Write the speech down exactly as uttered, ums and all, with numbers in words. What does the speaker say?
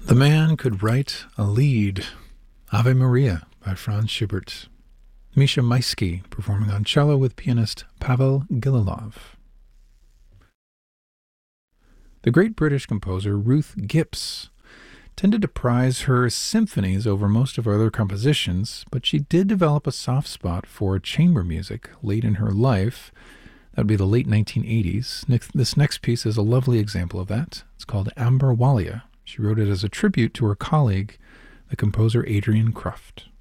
The man could write a lied. Ave Maria by Franz Schubert. Misha Maisky performing on cello with pianist Pavel Gililov. The great British composer Ruth Gibbs tended to prize her symphonies over most of her other compositions, but she did develop a soft spot for chamber music late in her life. That would be the late nineteen eighties. This next piece is a lovely example of that. It's called Amberwalia. She wrote it as a tribute to her colleague, the composer Adrian Kruft.